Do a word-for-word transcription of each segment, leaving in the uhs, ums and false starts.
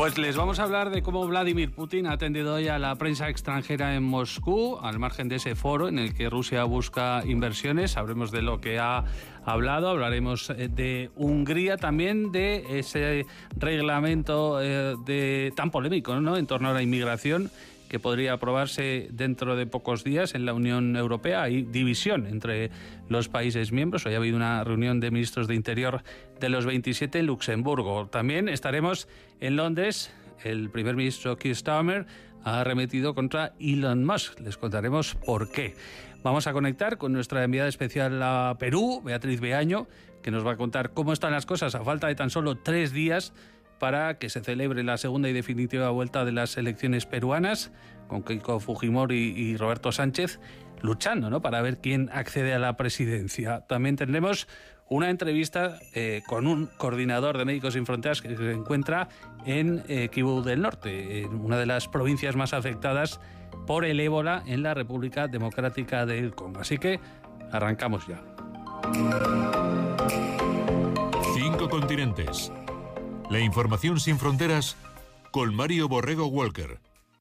Pues les vamos a hablar de cómo Vladimir Putin ha atendido hoy a la prensa extranjera en Moscú, al margen de ese foro en el que Rusia busca inversiones. Sabremos de lo que ha hablado, hablaremos de Hungría, también de ese reglamento eh, de, tan polémico, ¿no?, en torno a la inmigración, que podría aprobarse dentro de pocos días en la Unión Europea. Hay división entre los países miembros. Hoy ha habido una reunión de ministros de Interior de los veintisiete en Luxemburgo. También estaremos en Londres. El primer ministro Keir Starmer ha arremetido contra Elon Musk. Les contaremos por qué. Vamos a conectar con nuestra enviada especial a Perú, Beatriz Beaño, que nos va a contar cómo están las cosas a falta de tan solo tres días para que se celebre la segunda y definitiva vuelta de las elecciones peruanas, con Keiko Fujimori y Roberto Sánchez luchando, ¿no?, para ver quién accede a la presidencia. También tendremos una entrevista eh, con un coordinador de Médicos Sin Fronteras que se encuentra en eh, Kibú del Norte, en una de las provincias más afectadas por el ébola en la República Democrática del Congo. Así que arrancamos ya. Cinco continentes. La información sin fronteras con Mario Borrego Walker.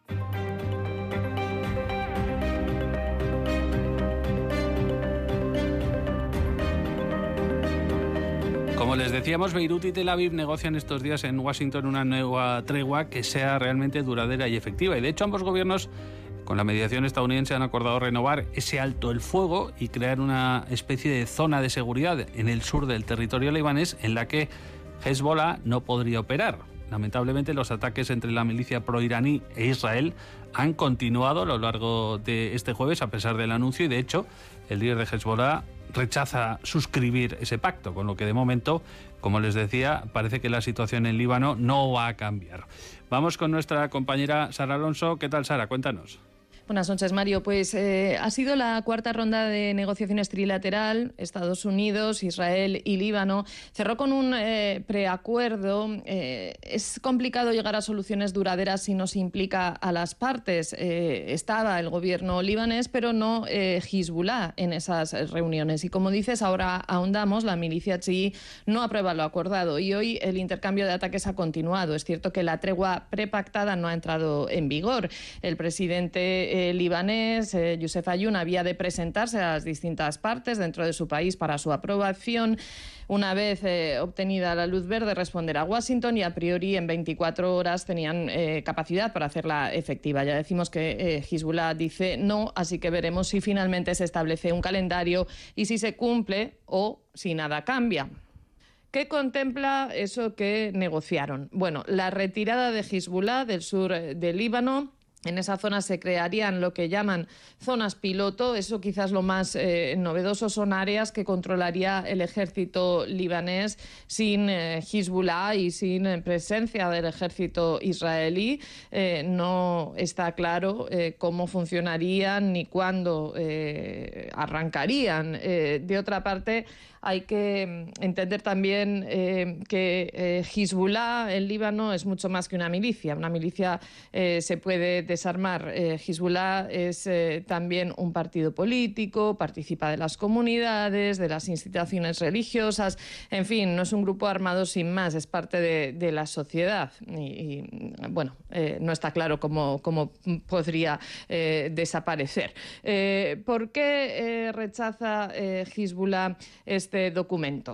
Como les decíamos, Beirut y Tel Aviv negocian estos días en Washington una nueva tregua que sea realmente duradera y efectiva. Y de hecho ambos gobiernos, con la mediación estadounidense, han acordado renovar ese alto el fuego y crear una especie de zona de seguridad en el sur del territorio libanés en la que Hezbollah no podría operar. Lamentablemente, los ataques entre la milicia proiraní e Israel han continuado a lo largo de este jueves, a pesar del anuncio, y de hecho, el líder de Hezbollah rechaza suscribir ese pacto, con lo que de momento, como les decía, parece que la situación en Líbano no va a cambiar. Vamos con nuestra compañera Sara Alonso. ¿Qué tal, Sara? Cuéntanos. Buenas noches, Mario. Pues eh, ha sido la cuarta ronda de negociaciones trilateral. Estados Unidos, Israel y Líbano cerró con un eh, preacuerdo. Eh, es complicado llegar a soluciones duraderas si no se implica a las partes. Eh, estaba el gobierno libanés, pero no eh, Hezbollah en esas reuniones. Y como dices, ahora ahondamos, la milicia chií no aprueba lo acordado y hoy el intercambio de ataques ha continuado. Es cierto que la tregua prepactada no ha entrado en vigor. El presidente Eh, libanés, eh, Youssef Ayoun, había de presentarse a las distintas partes dentro de su país para su aprobación. Una vez eh, obtenida la luz verde, responder a Washington y a priori en veinticuatro horas tenían eh, capacidad para hacerla efectiva. Ya decimos que eh, Hezbollah dice no, así que veremos si finalmente se establece un calendario y si se cumple o si nada cambia. ¿Qué contempla eso que negociaron? Bueno, la retirada de Hezbollah del sur del Líbano. En esa zona se crearían lo que llaman zonas piloto. Eso quizás lo más eh, novedoso. Son áreas que controlaría el ejército libanés sin eh, Hezbollah y sin eh, presencia del ejército israelí. Eh, no está claro eh, cómo funcionarían ni cuándo eh, arrancarían. Eh, de otra parte, hay que entender también eh, que eh, Hezbollah en Líbano es mucho más que una milicia. Una milicia eh, se puede desarmar. Eh, Hezbollah es eh, también un partido político, participa de las comunidades, de las instituciones religiosas, en fin, no es un grupo armado sin más, es parte de, de la sociedad. Y, y bueno, eh, no está claro cómo, cómo podría eh, desaparecer. Eh, ¿Por qué eh, rechaza eh, Hezbollah este este documento.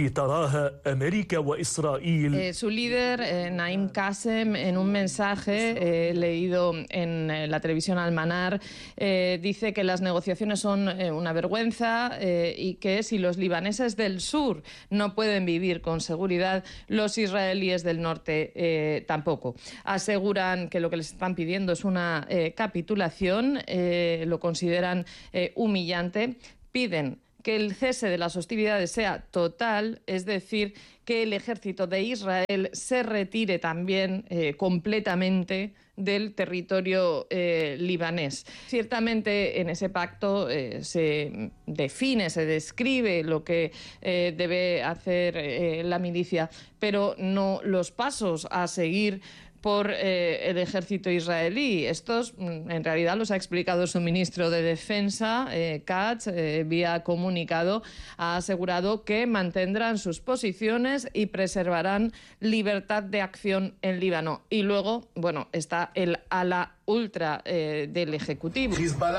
Eh, su líder, eh, Naim Qassem, en un mensaje eh, leído en eh, la televisión Al-Manar, eh, dice que las negociaciones son eh, una vergüenza eh, y que si los libaneses del sur no pueden vivir con seguridad, los israelíes del norte eh, tampoco. Aseguran que lo que les están pidiendo es una eh, capitulación, eh, lo consideran eh, humillante, piden que el cese de las hostilidades sea total, es decir, que el ejército de Israel se retire también eh, completamente del territorio eh, libanés. Ciertamente en ese pacto eh, se define, se describe lo que eh, debe hacer eh, la milicia, pero no los pasos a seguir por eh, el ejército israelí. Estos, en realidad, los ha explicado su ministro de Defensa, eh, Katz, eh, vía comunicado, ha asegurado que mantendrán sus posiciones y preservarán libertad de acción en Líbano. Y luego, bueno, está el ala ultra eh, del Ejecutivo.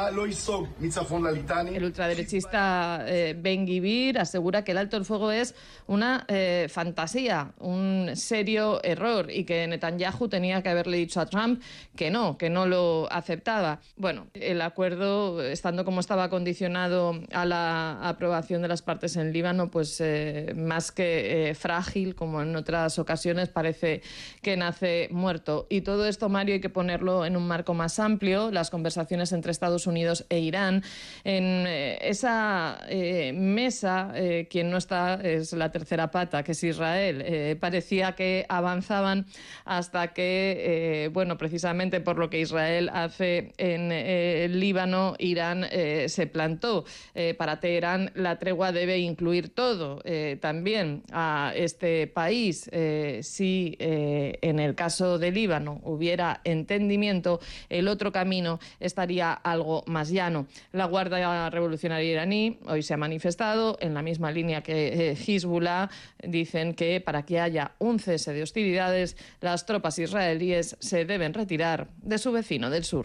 El ultraderechista eh, Ben Gvir asegura que el alto el fuego es una eh, fantasía, un serio error, y que Netanyahu tenía que haberle dicho a Trump que no, que no lo aceptaba. Bueno, el acuerdo, estando como estaba condicionado a la aprobación de las partes en Líbano, pues eh, más que eh, frágil, como en otras ocasiones, parece que nace muerto. Y todo esto, Mario, hay que ponerlo en un marco más amplio, las conversaciones entre Estados Unidos e Irán. En eh, esa eh, mesa, eh, quien no está es la tercera pata, que es Israel. Eh, parecía que avanzaban hasta que, eh, bueno, precisamente por lo que Israel hace en eh, el Líbano, Irán eh, se plantó. Eh, para Teherán la tregua debe incluir todo, eh, también a este país. Eh, si eh, en el caso de Líbano hubiera entendimiento, el otro camino estaría algo más llano. La Guardia Revolucionaria iraní hoy se ha manifestado en la misma línea que eh, Hezbollah. Dicen que para que haya un cese de hostilidades, las tropas israelíes se deben retirar de su vecino del sur.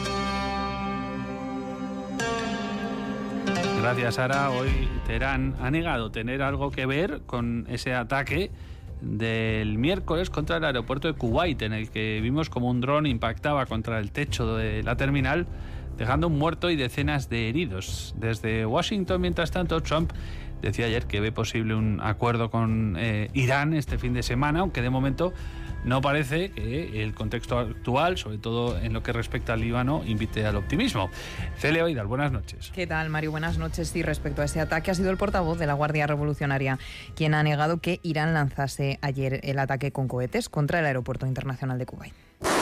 Gracias, Sara. Hoy Teherán ha negado tener algo que ver con ese ataque del miércoles contra el aeropuerto de Kuwait, en el que vimos como un dron impactaba contra el techo de la terminal, dejando un muerto y decenas de heridos. Desde Washington, mientras tanto, Trump decía ayer que ve posible un acuerdo con eh, Irán este fin de semana, aunque de momento no parece que el contexto actual, sobre todo en lo que respecta al Líbano, invite al optimismo. Celia Oidal, buenas noches. ¿Qué tal, Mario? Buenas noches. Sí, respecto a ese ataque, ha sido el portavoz de la Guardia Revolucionaria quien ha negado que Irán lanzase ayer el ataque con cohetes contra el aeropuerto internacional de Kuwait.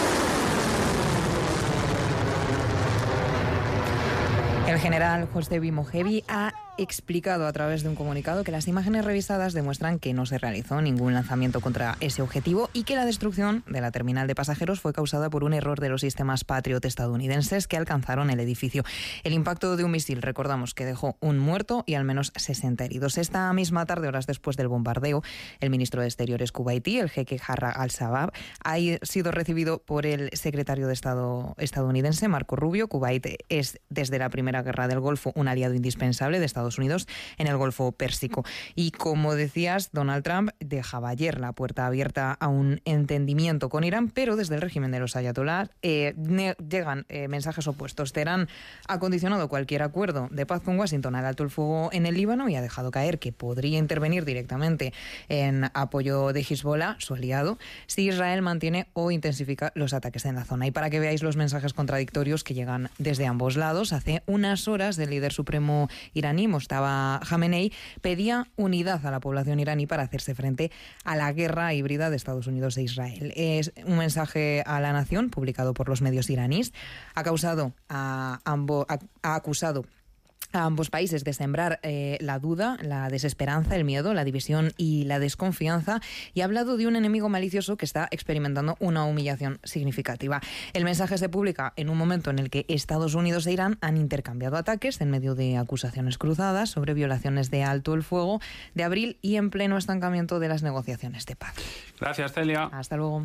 El general Hossein Mojevi ha explicado a través de un comunicado que las imágenes revisadas demuestran que no se realizó ningún lanzamiento contra ese objetivo y que la destrucción de la terminal de pasajeros fue causada por un error de los sistemas Patriot estadounidenses que alcanzaron el edificio. El impacto de un misil, recordamos, que dejó un muerto y al menos sesenta heridos. Esta misma tarde, horas después del bombardeo, el ministro de Exteriores kuwaití, el jeque Jarrah al-Sabab, ha sido recibido por el secretario de Estado estadounidense, Marco Rubio. Kuwait es, desde la Primera Guerra del Golfo, un aliado indispensable de Estados Unidos en el Golfo Pérsico. Y como decías, Donald Trump dejaba ayer la puerta abierta a un entendimiento con Irán, pero desde el régimen de los ayatolás eh, llegan eh, mensajes opuestos. Teherán ha condicionado cualquier acuerdo de paz con Washington al alto el fuego en el Líbano y ha dejado caer que podría intervenir directamente en apoyo de Hezbollah, su aliado, si Israel mantiene o intensifica los ataques en la zona. Y para que veáis los mensajes contradictorios que llegan desde ambos lados, hace unas horas el líder supremo iraní, Mojtaba Khamenei, pedía unidad a la población iraní para hacerse frente a la guerra híbrida de Estados Unidos e Israel. Es un mensaje a la nación publicado por los medios iraníes. Ha causado a ambos, ha, ha acusado a ambos países de sembrar eh, la duda, la desesperanza, el miedo, la división y la desconfianza, y ha hablado de un enemigo malicioso que está experimentando una humillación significativa. El mensaje se publica en un momento en el que Estados Unidos e Irán han intercambiado ataques en medio de acusaciones cruzadas sobre violaciones de alto el fuego de abril y en pleno estancamiento de las negociaciones de paz. Gracias, Celia. Hasta luego.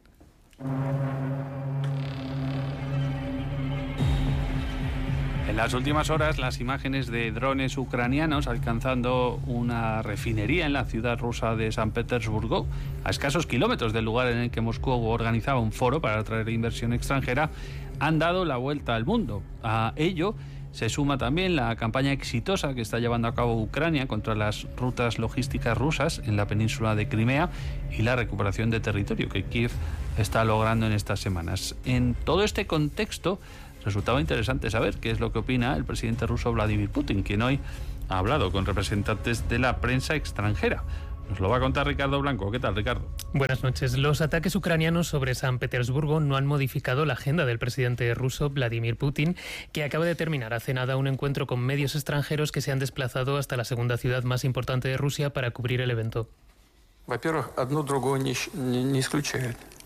En las últimas horas, las imágenes de drones ucranianos alcanzando una refinería en la ciudad rusa de San Petersburgo, a escasos kilómetros del lugar en el que Moscú organizaba un foro para atraer inversión extranjera, han dado la vuelta al mundo. A ello se suma también la campaña exitosa que está llevando a cabo Ucrania contra las rutas logísticas rusas en la península de Crimea y la recuperación de territorio que Kiev está logrando en estas semanas. En todo este contexto, resultaba interesante saber qué es lo que opina el presidente ruso Vladimir Putin, quien hoy ha hablado con representantes de la prensa extranjera. Nos lo va a contar Ricardo Blanco. ¿Qué tal, Ricardo? Buenas noches. Los ataques ucranianos sobre San Petersburgo no han modificado la agenda del presidente ruso Vladimir Putin, que acaba de terminar hace nada un encuentro con medios extranjeros que se han desplazado hasta la segunda ciudad más importante de Rusia para cubrir el evento.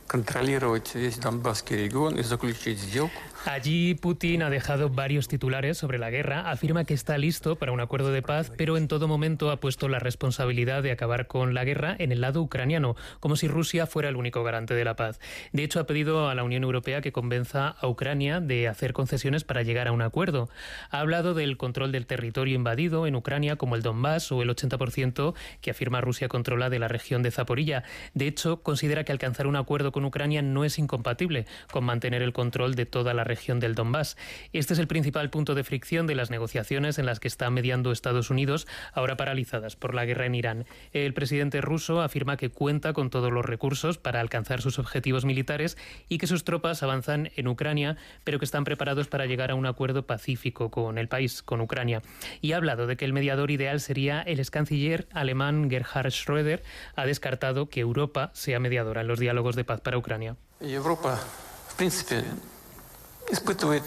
контролировать весь Донбасский регион и заключить сделку. Allí Putin ha dejado varios titulares sobre la guerra, afirma que está listo para un acuerdo de paz, pero en todo momento ha puesto la responsabilidad de acabar con la guerra en el lado ucraniano, como si Rusia fuera el único garante de la paz. De hecho, ha pedido a la Unión Europea que convenza a Ucrania de hacer concesiones para llegar a un acuerdo. Ha hablado del control del territorio invadido en Ucrania, como el Donbass, o el ochenta por ciento que afirma Rusia controla de la región de Zaporilla. De hecho, considera que alcanzar un acuerdo con Ucrania no es incompatible con mantener el control de toda la región del Donbass. Este es el principal punto de fricción de las negociaciones en las que está mediando Estados Unidos, ahora paralizadas por la guerra en Irán. El presidente ruso afirma que cuenta con todos los recursos para alcanzar sus objetivos militares y que sus tropas avanzan en Ucrania, pero que están preparados para llegar a un acuerdo pacífico con el país, con Ucrania. Y ha hablado de que el mediador ideal sería el ex canciller alemán Gerhard Schröder. Ha descartado que Europa sea mediadora en los diálogos de paz para Ucrania. Europa, в принципе, испытывает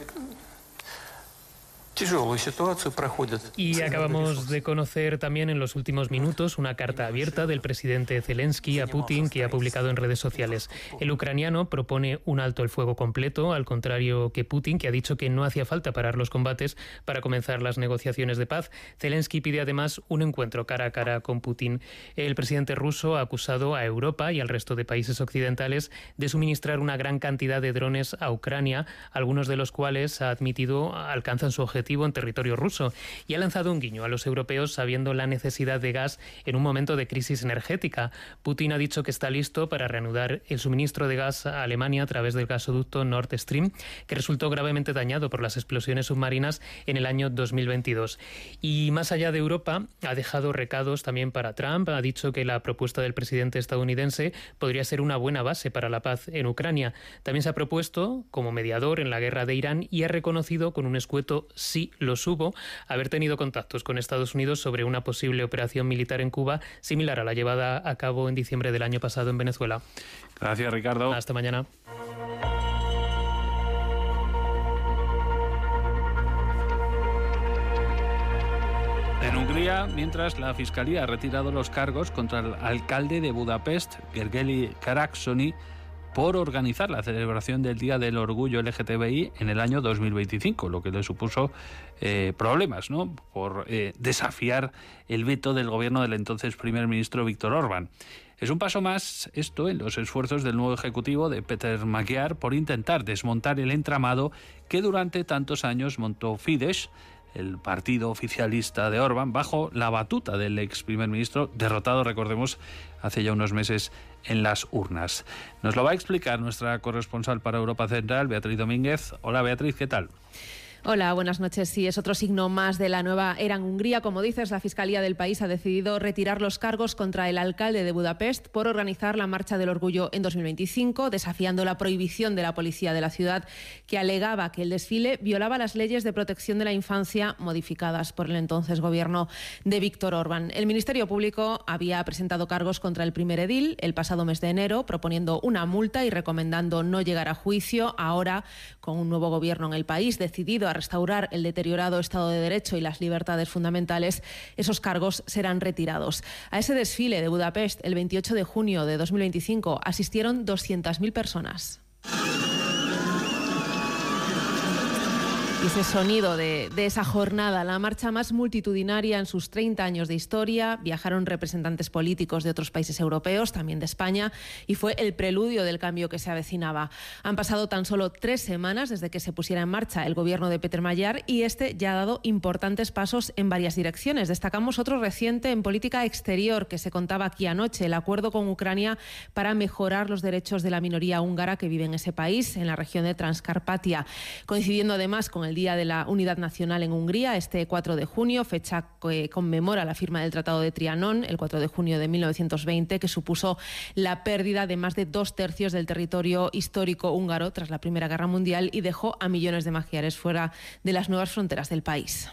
тяжелую ситуацию, проходит. Y acabamos de conocer también en los últimos minutos una carta abierta del presidente Zelensky a Putin que ha publicado en redes sociales. El ucraniano propone un alto el fuego completo, al contrario que Putin, que ha dicho que no hacía falta parar los combates para comenzar las negociaciones de paz. Zelensky pide además un encuentro cara a cara con Putin. El presidente ruso ha acusado a Europa y al resto de países occidentales de suministrar una gran cantidad de drones a Ucrania, algunos de los cuales, ha admitido, alcanzan su objetivo en territorio ruso, y ha lanzado un guiño a los europeos sabiendo la necesidad de gas en un momento de crisis energética. Putin ha dicho que está listo para reanudar el suministro de gas a Alemania a través del gasoducto Nord Stream, que resultó gravemente dañado por las explosiones submarinas en el año dos mil veintidós. Y más allá de Europa, ha dejado recados también para Trump. Ha dicho que la propuesta del presidente estadounidense podría ser una buena base para la paz en Ucrania. También se ha propuesto como mediador en la guerra de Irán y ha reconocido con un escueto sí los hubo, haber tenido contactos con Estados Unidos sobre una posible operación militar en Cuba, similar a la llevada a cabo en diciembre del año pasado en Venezuela. Gracias, Ricardo. Hasta mañana. En Hungría, mientras la Fiscalía ha retirado los cargos contra el alcalde de Budapest, Gergely Karácsony, por organizar la celebración del Día del Orgullo L G T B I en el año dos mil veinticinco, lo que le supuso eh, problemas, ¿no?, por eh, desafiar el veto del gobierno del entonces primer ministro Viktor Orbán. Es un paso más esto en los esfuerzos del nuevo ejecutivo de Péter Magyar por intentar desmontar el entramado que durante tantos años montó Fidesz, el partido oficialista de Orbán, bajo la batuta del ex primer ministro, derrotado, recordemos, hace ya unos meses en las urnas. Nos lo va a explicar nuestra corresponsal para Europa Central, Beatriz Domínguez. Hola, Beatriz, ¿qué tal? Hola, buenas noches. Sí, es otro signo más de la nueva era en Hungría. Como dices, la Fiscalía del país ha decidido retirar los cargos contra el alcalde de Budapest por organizar la Marcha del Orgullo en dos mil veinticinco, desafiando la prohibición de la policía de la ciudad, que alegaba que el desfile violaba las leyes de protección de la infancia modificadas por el entonces gobierno de Viktor Orbán. El Ministerio Público había presentado cargos contra el primer edil el pasado mes de enero, proponiendo una multa y recomendando no llegar a juicio. Ahora, con un nuevo gobierno en el país decidido a restaurar el deteriorado Estado de Derecho y las libertades fundamentales, esos cargos serán retirados. A ese desfile de Budapest, el veintiocho de junio de dos mil veinticinco, asistieron doscientas mil personas. Y ese sonido de, de esa jornada, la marcha más multitudinaria en sus treinta años de historia, viajaron representantes políticos de otros países europeos, también de España, y fue el preludio del cambio que se avecinaba. Han pasado tan solo tres semanas desde que se pusiera en marcha el gobierno de Péter Magyar y este ya ha dado importantes pasos en varias direcciones. Destacamos otro reciente en política exterior que se contaba aquí anoche, el acuerdo con Ucrania para mejorar los derechos de la minoría húngara que vive en ese país, en la región de Transcarpatia, coincidiendo además con el el Día de la Unidad Nacional en Hungría, este cuatro de junio, fecha que conmemora la firma del Tratado de Trianón, el cuatro de junio de mil novecientos veinte, que supuso la pérdida de más de dos tercios del territorio histórico húngaro tras la Primera Guerra Mundial y dejó a millones de magyares fuera de las nuevas fronteras del país.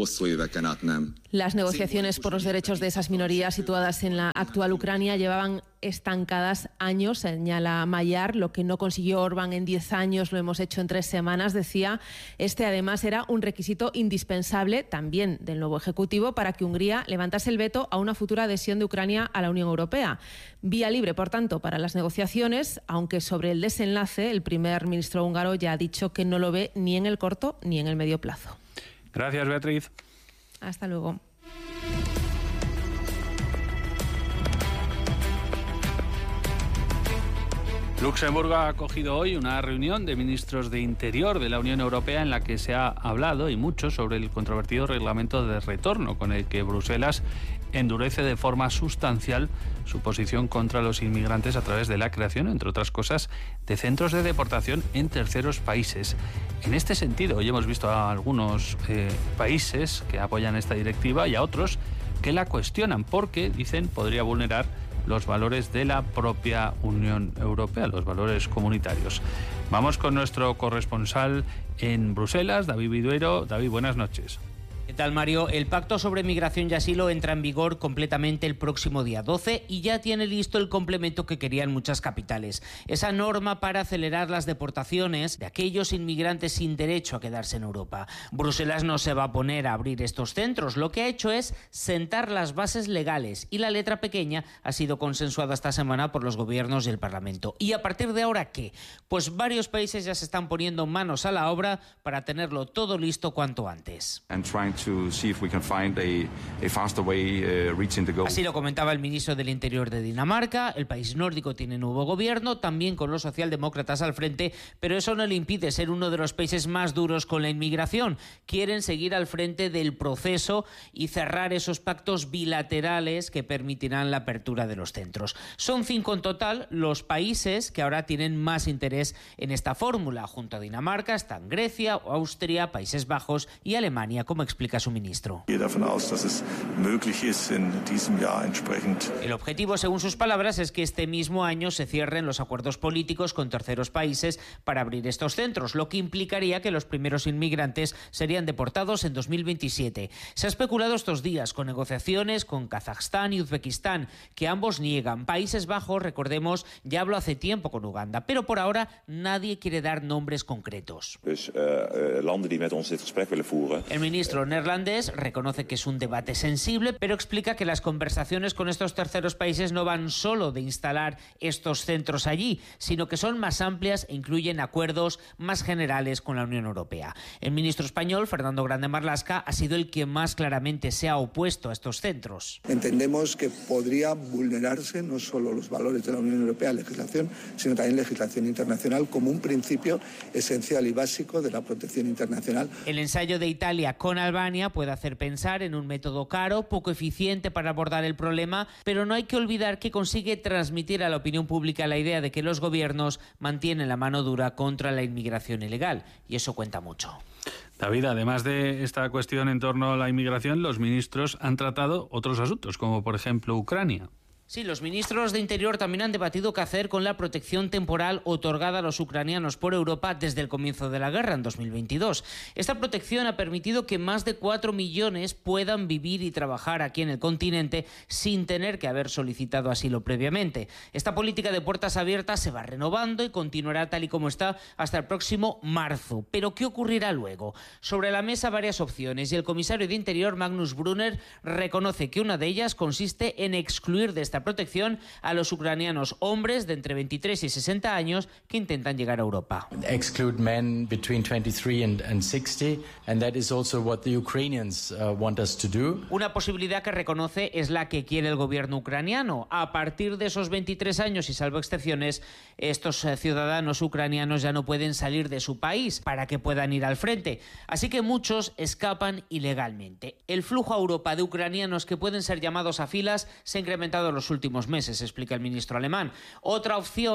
Las negociaciones por los derechos de esas minorías situadas en la actual Ucrania llevaban estancadas años, señala Mayar. Lo que no consiguió Orbán en diez años lo hemos hecho en tres semanas, decía. Este además era un requisito indispensable también del nuevo Ejecutivo para que Hungría levantase el veto a una futura adhesión de Ucrania a la Unión Europea. Vía libre, por tanto, para las negociaciones, aunque sobre el desenlace el primer ministro húngaro ya ha dicho que no lo ve ni en el corto ni en el medio plazo. Gracias, Beatriz. Hasta luego. Luxemburgo ha acogido hoy una reunión de ministros de Interior de la Unión Europea en la que se ha hablado y mucho sobre el controvertido reglamento de retorno con el que Bruselas endurece de forma sustancial su posición contra los inmigrantes a través de la creación, entre otras cosas, de centros de deportación en terceros países. En este sentido, hoy hemos visto a algunos eh, países que apoyan esta directiva y a otros que la cuestionan porque, dicen, podría vulnerar los valores de la propia Unión Europea, los valores comunitarios. Vamos con nuestro corresponsal en Bruselas, David Viduero. David, buenas noches. ¿Qué tal, Mario? El pacto sobre migración y asilo entra en vigor completamente el próximo día doce y ya tiene listo el complemento que querían muchas capitales. Esa norma para acelerar las deportaciones de aquellos inmigrantes sin derecho a quedarse en Europa. Bruselas no se va a poner a abrir estos centros. Lo que ha hecho es sentar las bases legales y la letra pequeña ha sido consensuada esta semana por los gobiernos y el Parlamento. ¿Y a partir de ahora qué? Pues varios países ya se están poniendo manos a la obra para tenerlo todo listo cuanto antes. Así lo comentaba el ministro del Interior de Dinamarca. El país nórdico tiene nuevo gobierno, también con los socialdemócratas al frente, pero eso no le impide ser uno de los países más duros con la inmigración. Quieren seguir al frente del proceso y cerrar esos pactos bilaterales que permitirán la apertura de los centros. Son cinco en total los países que ahora tienen más interés en esta fórmula. Junto a Dinamarca están Grecia, Austria, Países Bajos y Alemania, como explica su ministro. El objetivo, según sus palabras, es que este mismo año se cierren los acuerdos políticos con terceros países para abrir estos centros, lo que implicaría que los primeros inmigrantes serían deportados en dos mil veintisiete. Se ha especulado estos días con negociaciones con Kazajstán y Uzbekistán, que ambos niegan. Países Bajos, recordemos, ya habló hace tiempo con Uganda, pero por ahora nadie quiere dar nombres concretos. Dus, uh, landen die met ons dit gesprek willen voeren. El ministro neerlandés reconoce que es un debate sensible, pero explica que las conversaciones con estos terceros países no van solo de instalar estos centros allí, sino que son más amplias e incluyen acuerdos más generales con la Unión Europea. El ministro español, Fernando Grande Marlaska, ha sido el que más claramente se ha opuesto a estos centros. Entendemos que podría vulnerarse no solo los valores de la Unión Europea, legislación, sino también legislación internacional como un principio esencial y básico de la protección internacional. El ensayo de Italia con Albania puede hacer pensar en un método caro, poco eficiente para abordar el problema, pero no hay que olvidar que consigue transmitir a la opinión pública la idea de que los gobiernos mantienen la mano dura contra la inmigración ilegal, y eso cuenta mucho. David, además de esta cuestión en torno a la inmigración, los ministros han tratado otros asuntos, como por ejemplo Ucrania. Sí, los ministros de Interior también han debatido qué hacer con la protección temporal otorgada a los ucranianos por Europa desde el comienzo de la guerra en dos mil veintidós. Esta protección ha permitido que más de cuatro millones puedan vivir y trabajar aquí en el continente sin tener que haber solicitado asilo previamente. Esta política de puertas abiertas se va renovando y continuará tal y como está hasta el próximo marzo. Pero ¿qué ocurrirá luego? Sobre la mesa varias opciones y el comisario de Interior, Magnus Brunner, reconoce que una de ellas consiste en excluir de esta protección a los ucranianos hombres de entre veintitrés y sesenta años que intentan llegar a Europa. Exclude men between twenty-three and, and sixty, and that is also what the Ukrainians uh, want us to do. Una posibilidad que reconoce es la que quiere el gobierno ucraniano. A partir de esos veintitrés años y salvo excepciones, estos ciudadanos ucranianos ya no pueden salir de su país para que puedan ir al frente. Así que muchos escapan ilegalmente. El flujo a Europa de ucranianos que pueden ser llamados a filas se ha incrementado en los últimos meses, explica el ministro alemán. Otra opción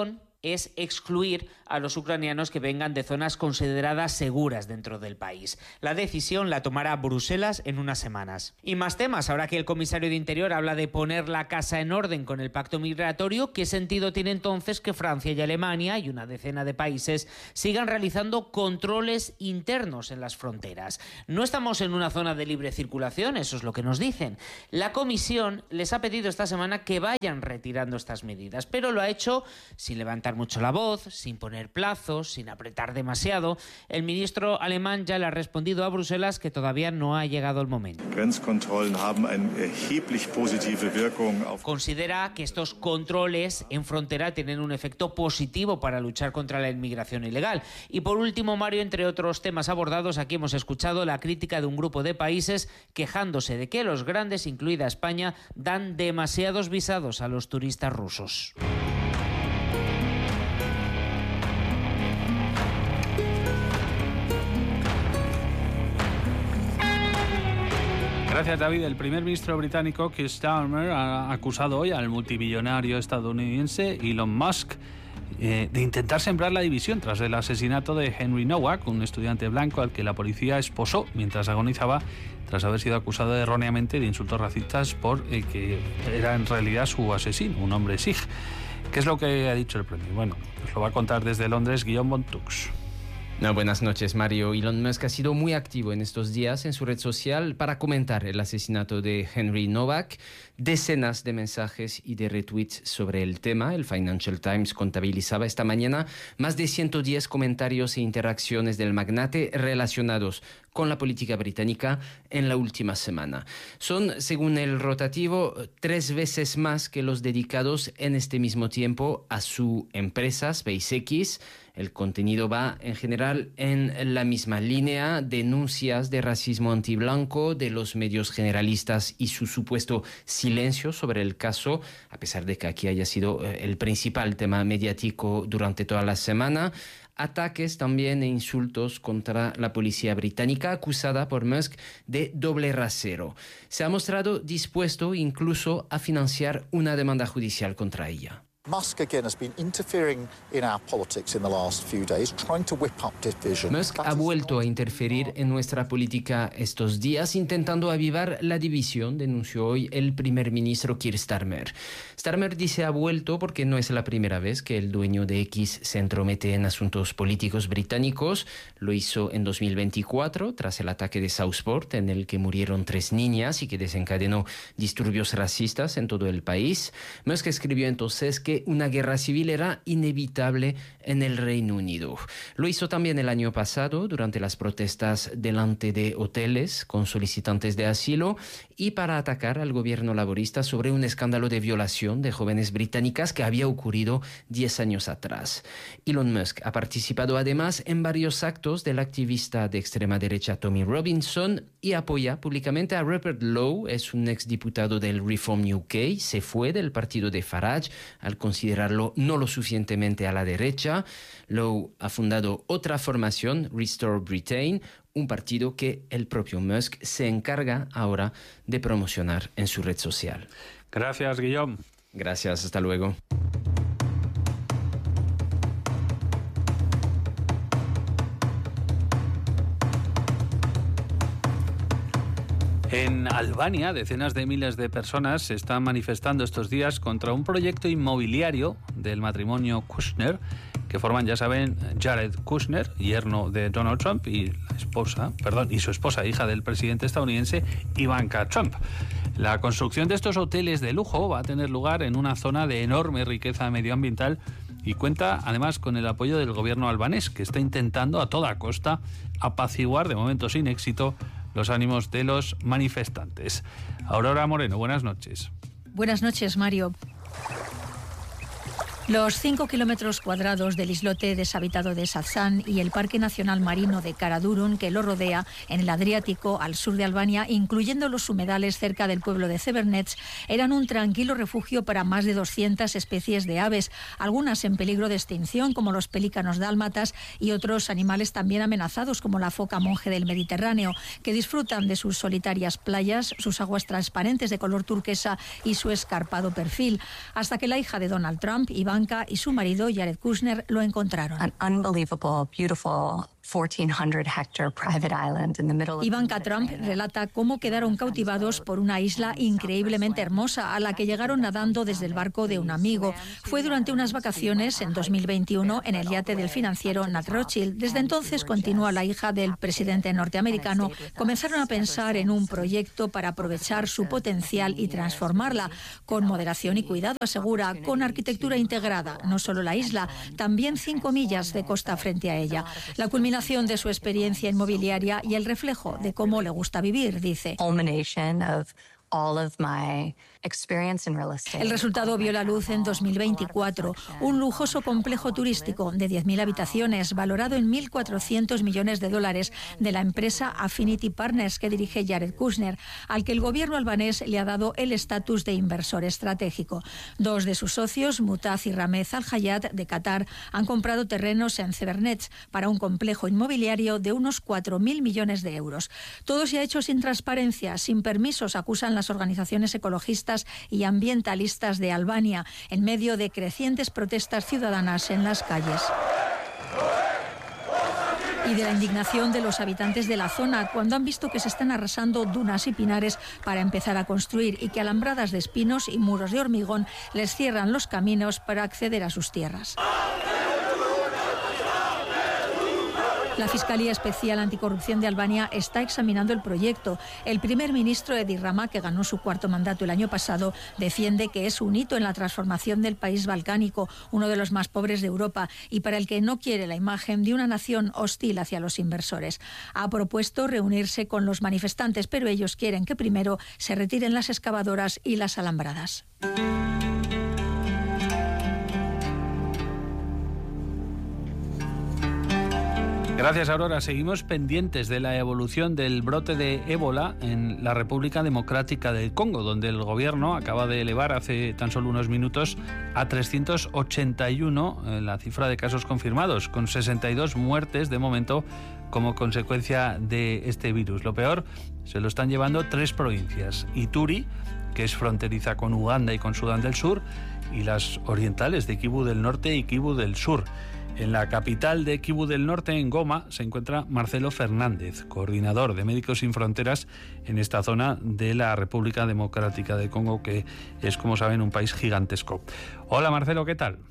es excluir a los ucranianos que vengan de zonas consideradas seguras dentro del país. La decisión la tomará Bruselas en unas semanas. Y más temas, ahora que el comisario de Interior habla de poner la casa en orden con el pacto migratorio, ¿qué sentido tiene entonces que Francia y Alemania y una decena de países sigan realizando controles internos en las fronteras? No estamos en una zona de libre circulación, eso es lo que nos dicen. La Comisión les ha pedido esta semana que vayan retirando estas medidas, pero lo ha hecho sin levantar mucho la voz, sin poner plazos, sin apretar demasiado. El ministro alemán ya le ha respondido a Bruselas que todavía no ha llegado el momento. Considera que estos controles en frontera tienen un efecto positivo para luchar contra la inmigración ilegal. Y por último, Mario, entre otros temas abordados, aquí hemos escuchado la crítica de un grupo de países quejándose de que los grandes, incluida España, dan demasiados visados a los turistas rusos. Gracias, David. El primer ministro británico, Keir Starmer, ha acusado hoy al multimillonario estadounidense Elon Musk eh, de intentar sembrar la división tras el asesinato de Henry Nowak, un estudiante blanco al que la policía esposó mientras agonizaba tras haber sido acusado erróneamente de insultos racistas por el que era en realidad su asesino, un hombre sikh. ¿Qué es lo que ha dicho el premio? Bueno, os lo va a contar desde Londres Guillaume Montux. No, buenas noches, Mario. Elon Musk ha sido muy activo en estos días en su red social para comentar el asesinato de Henry Nowak. Decenas de mensajes y de retweets sobre el tema. El Financial Times contabilizaba esta mañana más de ciento diez comentarios e interacciones del magnate relacionados con la política británica en la última semana. Son, según el rotativo, tres veces más que los dedicados en este mismo tiempo a su empresa SpaceX. El contenido va, en general, en la misma línea: denuncias de racismo antiblanco de los medios generalistas y su supuesto silencio sobre el caso, a pesar de que aquí haya sido el principal tema mediático durante toda la semana. Ataques también e insultos contra la policía británica, acusada por Musk de doble rasero. Se ha mostrado dispuesto incluso a financiar una demanda judicial contra ella. Musk again has been interfering in our politics in the last few days, trying to whip up division. Musk ha vuelto a interferir en nuestra política estos días, intentando avivar la división, denunció hoy el primer ministro Keir Starmer. Starmer dice ha vuelto porque no es la primera vez que el dueño de X se entromete en asuntos políticos británicos. Lo hizo en dos mil veinticuatro, tras el ataque de Southport, en el que murieron tres niñas y que desencadenó disturbios racistas en todo el país. Musk escribió entonces que una guerra civil era inevitable en el Reino Unido. Lo hizo también el año pasado durante las protestas delante de hoteles con solicitantes de asilo y para atacar al gobierno laborista sobre un escándalo de violación de jóvenes británicas que había ocurrido diez años atrás. Elon Musk ha participado además en varios actos del activista de extrema derecha Tommy Robinson y apoya públicamente a Rupert Lowe, es un exdiputado del Reform U K, se fue del partido de Farage al considerarlo no lo suficientemente a la derecha. Lowe ha fundado otra formación, Restore Britain, un partido que el propio Musk se encarga ahora de promocionar en su red social. Gracias, Guillaume. Gracias, hasta luego. En Albania, decenas de miles de personas se están manifestando estos días contra un proyecto inmobiliario del matrimonio Kushner, que forman, ya saben, Jared Kushner, yerno de Donald Trump, y la esposa, perdón, y su esposa, hija del presidente estadounidense, Ivanka Trump. La construcción de estos hoteles de lujo va a tener lugar en una zona de enorme riqueza medioambiental y cuenta además con el apoyo del gobierno albanés, que está intentando a toda costa apaciguar, de momento sin éxito, los ánimos de los manifestantes. Aurora Moreno, buenas noches. Buenas noches, Mario. Los cinco kilómetros cuadrados del islote deshabitado de Sazan y el Parque Nacional Marino de Karadurun, que lo rodea en el Adriático al sur de Albania, incluyendo los humedales cerca del pueblo de Severnets, eran un tranquilo refugio para más de doscientas especies de aves, algunas en peligro de extinción como los pelícanos dálmatas y otros animales también amenazados como la foca monje del Mediterráneo, que disfrutan de sus solitarias playas, sus aguas transparentes de color turquesa y su escarpado perfil, hasta que la hija de Donald Trump, Ivanka Ivanka y su marido Jared Kushner lo encontraron. Ivanka Trump relata cómo quedaron cautivados por una isla increíblemente hermosa a la que llegaron nadando desde el barco de un amigo. Fue durante unas vacaciones en dos mil veintiuno en el yate del financiero Nat Rothschild. Desde entonces, continúa la hija del presidente norteamericano, comenzaron a pensar en un proyecto para aprovechar su potencial y transformarla con moderación y cuidado, asegura, con arquitectura integrada, no solo la isla, también cinco millas de costa frente a ella. La culminación de su experiencia inmobiliaria y el reflejo de cómo le gusta vivir, dice. El resultado vio la luz en dos mil veinticuatro. Un lujoso complejo turístico de diez mil habitaciones, valorado en mil cuatrocientos millones de dólares, de la empresa Affinity Partners que dirige Jared Kushner, al que el gobierno albanés le ha dado el estatus de inversor estratégico. Dos de sus socios, Mutaz y Ramez Al Hayat, de Qatar, han comprado terrenos en Cebernets para un complejo inmobiliario de unos cuatro mil millones de euros. Todo se ha hecho sin transparencia, sin permisos, acusan las organizaciones ecologistas y ambientalistas de Albania, en medio de crecientes protestas ciudadanas en las calles. Y de la indignación de los habitantes de la zona cuando han visto que se están arrasando dunas y pinares para empezar a construir y que alambradas de espinos y muros de hormigón les cierran los caminos para acceder a sus tierras. La Fiscalía Especial Anticorrupción de Albania está examinando el proyecto. El primer ministro Edi Rama, que ganó su cuarto mandato el año pasado, defiende que es un hito en la transformación del país balcánico, uno de los más pobres de Europa, y para el que no quiere la imagen de una nación hostil hacia los inversores. Ha propuesto reunirse con los manifestantes, pero ellos quieren que primero se retiren las excavadoras y las alambradas. Gracias, Aurora. Seguimos pendientes de la evolución del brote de ébola en la República Democrática del Congo, donde el gobierno acaba de elevar hace tan solo unos minutos a trescientos ochenta y uno la cifra de casos confirmados, con sesenta y dos muertes de momento como consecuencia de este virus. Lo peor, se lo están llevando tres provincias: Ituri, que es fronteriza con Uganda y con Sudán del Sur, y las orientales de Kivu del Norte y Kivu del Sur. En la capital de Kivu del Norte, en Goma, se encuentra Marcelo Fernández, coordinador de Médicos Sin Fronteras en esta zona de la República Democrática del Congo, que es, como saben, un país gigantesco. Hola, Marcelo, ¿qué tal?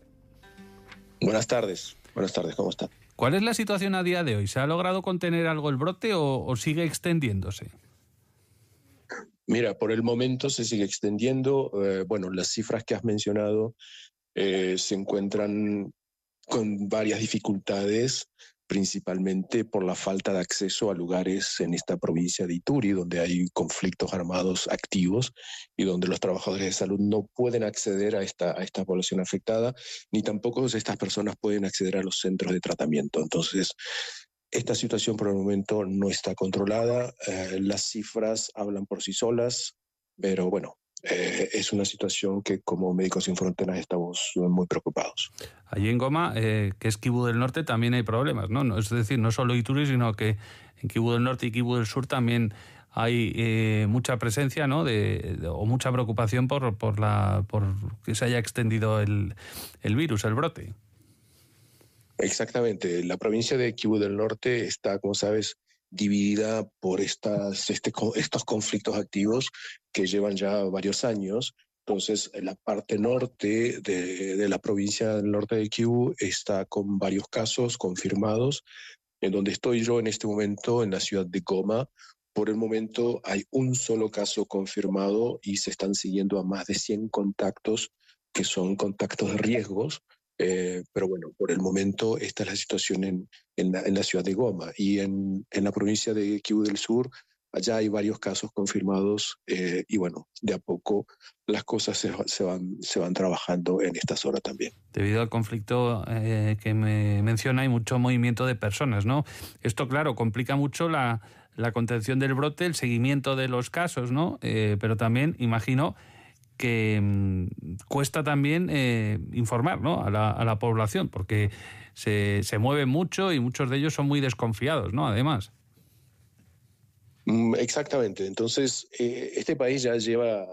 Buenas tardes. Buenas tardes, ¿cómo está? ¿Cuál es la situación a día de hoy? ¿Se ha logrado contener algo el brote o, o sigue extendiéndose? Mira, por el momento se sigue extendiendo. Eh, bueno, las cifras que has mencionado eh, se encuentran con varias dificultades, principalmente por la falta de acceso a lugares en esta provincia de Ituri, donde hay conflictos armados activos y donde los trabajadores de salud no pueden acceder a esta, a esta población afectada, ni tampoco estas personas pueden acceder a los centros de tratamiento. Entonces, esta situación por el momento no está controlada. Eh, las cifras hablan por sí solas, pero bueno, Eh, es una situación que como Médicos Sin Fronteras estamos muy preocupados. Allí en Goma, eh, que es Kivu del Norte, también hay problemas, ¿no? no es decir, no solo Ituri, sino que en Kivu del Norte y Kivu del Sur también hay eh, mucha presencia, ¿no? De, de, o mucha preocupación por, por, la, por que se haya extendido el, el virus, el brote. Exactamente. La provincia de Kivu del Norte está, como sabes, dividida por estas, este, estos conflictos activos que llevan ya varios años. Entonces, la parte norte de, de la provincia del norte de Kivu está con varios casos confirmados. En donde estoy yo en este momento, en la ciudad de Goma, por el momento hay un solo caso confirmado y se están siguiendo a más de cien contactos que son contactos de riesgos. Eh, pero bueno, por el momento esta es la situación en, en, la, en la ciudad de Goma. Y en, en la provincia de Kivu del Sur, allá hay varios casos confirmados eh, y bueno, de a poco las cosas se, se, van, se van trabajando en estas horas también. Debido al conflicto eh, que me menciona, hay mucho movimiento de personas, ¿no? Esto, claro, complica mucho la, la contención del brote, el seguimiento de los casos, ¿no? Eh, pero también, imagino, que mmm, cuesta también eh, informar, ¿no? a, la, a la población, porque se, se mueve mucho y muchos de ellos son muy desconfiados, ¿no? Además. Mm, exactamente. Entonces, eh, este país ya lleva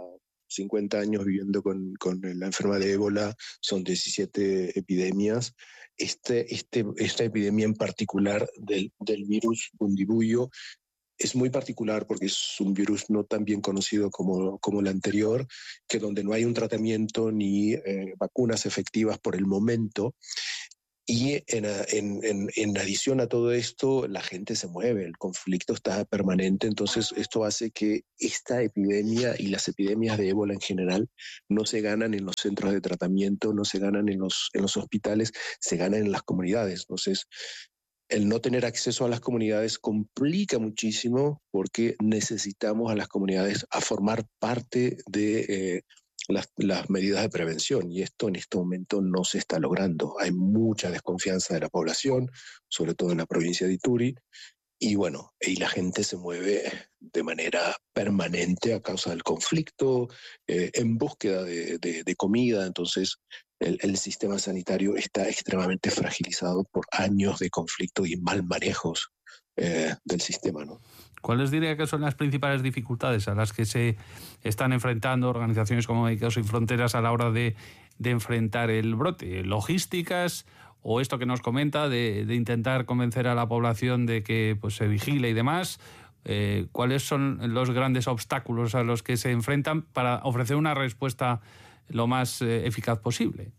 cincuenta años viviendo con, con la enfermedad de ébola, son diecisiete epidemias. Este, este, esta epidemia en particular del, del virus Bundibugyo es muy particular porque es un virus no tan bien conocido como, como el anterior, que donde no hay un tratamiento ni eh, vacunas efectivas por el momento. Y en, en, en, en adición a todo esto, la gente se mueve, el conflicto está permanente, entonces esto hace que esta epidemia y las epidemias de ébola en general no se ganan en los centros de tratamiento, no se ganan en los, en los hospitales, se ganan en las comunidades. Entonces, el no tener acceso a las comunidades complica muchísimo porque necesitamos a las comunidades a formar parte de eh, las, las medidas de prevención, y esto en este momento no se está logrando. Hay mucha desconfianza de la población, sobre todo en la provincia de Ituri, y bueno, y la gente se mueve de manera permanente a causa del conflicto, eh, en búsqueda de, de, de comida. Entonces el, el sistema sanitario está extremadamente fragilizado por años de conflicto y mal manejos eh, del sistema, ¿no? ¿Cuáles diría que son las principales dificultades a las que se están enfrentando organizaciones como Médicos Sin Fronteras a la hora de, de enfrentar el brote? ¿Logísticas o esto que nos comenta de, de intentar convencer a la población de que pues, se vigile y demás? Eh, ¿Cuáles son los grandes obstáculos a los que se enfrentan para ofrecer una respuesta lo más eh, eficaz posible?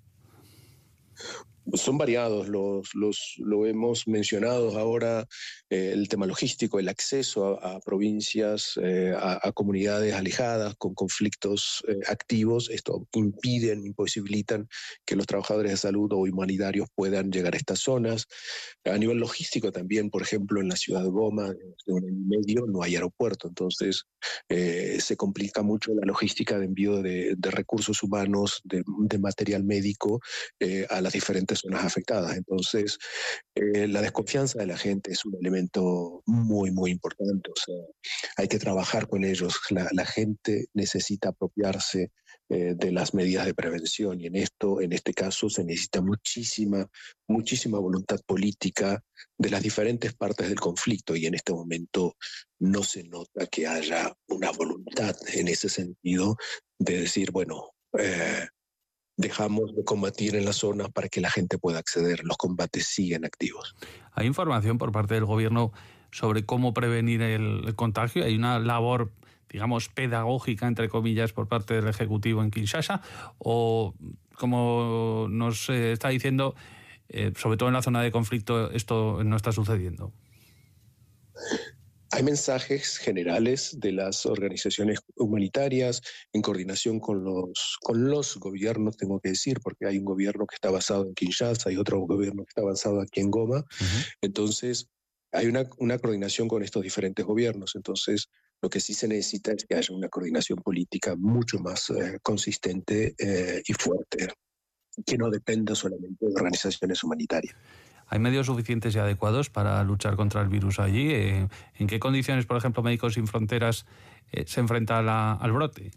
Son variados, los, los, lo hemos mencionado ahora, eh, el tema logístico, el acceso a, a provincias, eh, a, a comunidades alejadas con conflictos eh, activos. Esto impiden, imposibilitan que los trabajadores de salud o humanitarios puedan llegar a estas zonas. A nivel logístico también, por ejemplo, en la ciudad de Goma, de un año y medio, no hay aeropuerto, entonces eh, se complica mucho la logística de envío de, de recursos humanos, de, de material médico eh, a las diferentes zonas afectadas. Entonces, eh, la desconfianza de la gente es un elemento muy, muy importante. O sea, hay que trabajar con ellos. La, la gente necesita apropiarse eh, de las medidas de prevención, y en esto, en este caso, se necesita muchísima, muchísima voluntad política de las diferentes partes del conflicto, y en este momento no se nota que haya una voluntad en ese sentido de decir, bueno, eh, dejamos de combatir en las zonas para que la gente pueda acceder. Los combates siguen activos. ¿Hay información por parte del gobierno sobre cómo prevenir el, el contagio? ¿Hay una labor, digamos, pedagógica, entre comillas, por parte del Ejecutivo en Kinshasa? ¿O, como nos eh, está diciendo, eh, sobre todo en la zona de conflicto, esto no está sucediendo? Hay mensajes generales de las organizaciones humanitarias en coordinación con los, con los gobiernos, tengo que decir, porque hay un gobierno que está basado en Kinshasa y otro gobierno que está basado aquí en Goma. Uh-huh. Entonces, hay una, una coordinación con estos diferentes gobiernos. Entonces, lo que sí se necesita es que haya una coordinación política mucho más eh, consistente eh, y fuerte, que no dependa solamente de organizaciones humanitarias. ¿Hay medios suficientes y adecuados para luchar contra el virus allí? Eh, ¿En qué condiciones, por ejemplo, Médicos Sin Fronteras eh, se enfrenta a la, al brote?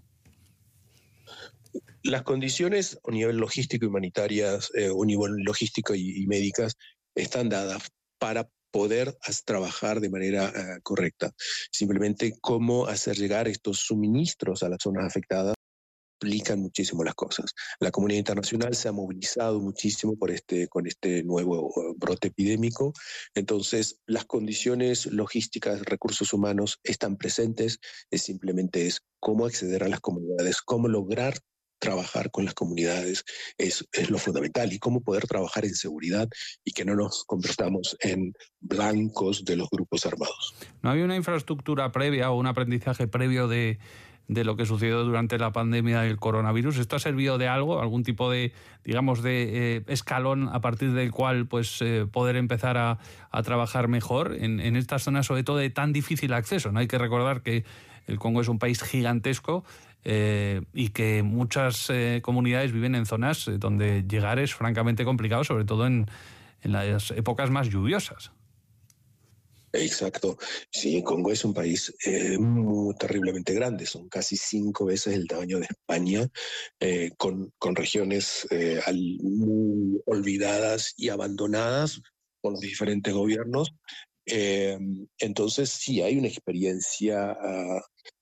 Las condiciones a nivel logístico y humanitarias, eh, a nivel logístico y, y médicas, están dadas para poder trabajar de manera uh, correcta. Simplemente cómo hacer llegar estos suministros a las zonas afectadas complican muchísimo las cosas. La comunidad internacional se ha movilizado muchísimo por este, con este nuevo brote epidémico. Entonces, las condiciones logísticas, recursos humanos están presentes. Es simplemente es cómo acceder a las comunidades, cómo lograr trabajar con las comunidades es, es lo fundamental, y cómo poder trabajar en seguridad y que no nos convertamos en blancos de los grupos armados. ¿No había una infraestructura previa o un aprendizaje previo de de lo que sucedió durante la pandemia del coronavirus? ¿Esto ha servido de algo, algún tipo de, digamos, de eh, escalón a partir del cual pues eh, poder empezar a, a trabajar mejor en, en estas zonas, sobre todo de tan difícil acceso? No hay que recordar que el Congo es un país gigantesco eh, y que muchas eh, comunidades viven en zonas donde llegar es francamente complicado, sobre todo en, en las épocas más lluviosas. Exacto. Sí, Congo es un país eh, muy terriblemente grande, son casi cinco veces el tamaño de España, eh, con, con regiones eh, al, muy olvidadas y abandonadas por los diferentes gobiernos. Eh, entonces sí, hay una experiencia uh,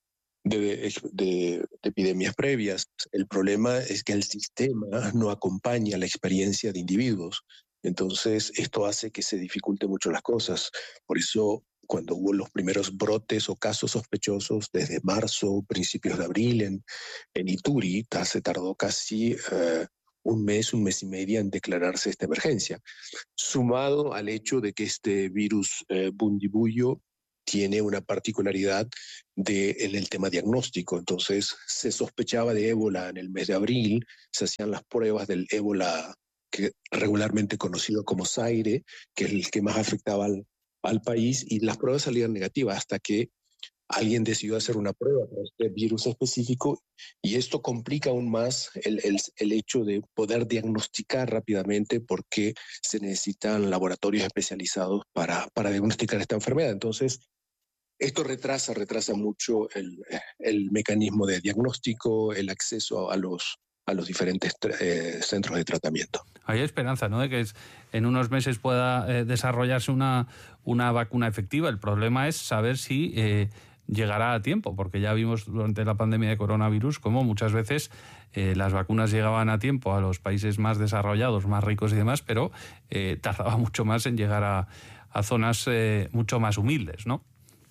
de, de, de epidemias previas. El problema es que el sistema no acompaña la experiencia de individuos. Entonces, esto hace que se dificulte mucho las cosas. Por eso, cuando hubo los primeros brotes o casos sospechosos desde marzo, principios de abril en, en Ituri, se tardó casi uh, un mes, un mes y medio en declararse esta emergencia. Sumado al hecho de que este virus uh, Bundibugyo tiene una particularidad de, en el tema diagnóstico. Entonces, se sospechaba de ébola en el mes de abril, se hacían las pruebas del ébola que regularmente conocido como Zaire, que es el que más afectaba al, al país, y las pruebas salían negativas hasta que alguien decidió hacer una prueba para este virus específico, y esto complica aún más el, el, el hecho de poder diagnosticar rápidamente, porque se necesitan laboratorios especializados para, para diagnosticar esta enfermedad. Entonces, esto retrasa, retrasa mucho el, el mecanismo de diagnóstico, el acceso a los a los diferentes eh, centros de tratamiento. Hay esperanza, ¿no?, de que en unos meses pueda eh, desarrollarse una, una vacuna efectiva. El problema es saber si eh, llegará a tiempo, porque ya vimos durante la pandemia de coronavirus cómo muchas veces eh, las vacunas llegaban a tiempo a los países más desarrollados, más ricos y demás, pero eh, tardaba mucho más en llegar a, a zonas eh, mucho más humildes, ¿no?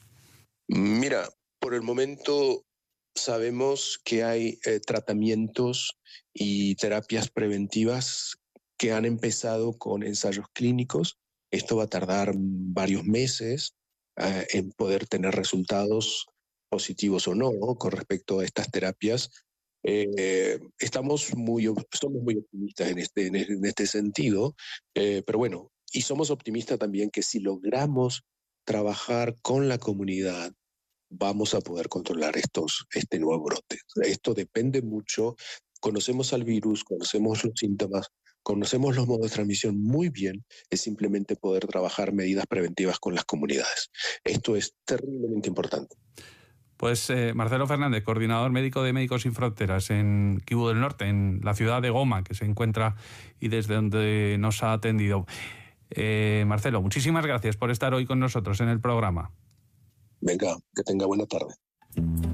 Mira, por el momento sabemos que hay eh, tratamientos y terapias preventivas que han empezado con ensayos clínicos. Esto va a tardar varios meses eh, en poder tener resultados positivos o no, ¿no?, con respecto a estas terapias. Eh, estamos muy, somos muy optimistas en este, en este sentido, eh, pero bueno, y somos optimistas también que si logramos trabajar con la comunidad, vamos a poder controlar estos, este nuevo brote. Esto depende mucho. Conocemos al virus, conocemos los síntomas, conocemos los modos de transmisión muy bien. Es simplemente poder trabajar medidas preventivas con las comunidades. Esto es terriblemente importante. Pues eh, Marcelo Fernández, coordinador médico de Médicos Sin Fronteras en Kivu del Norte, en la ciudad de Goma, que se encuentra y desde donde nos ha atendido. Eh, Marcelo, muchísimas gracias por estar hoy con nosotros en el programa. Venga, que tenga buena tarde.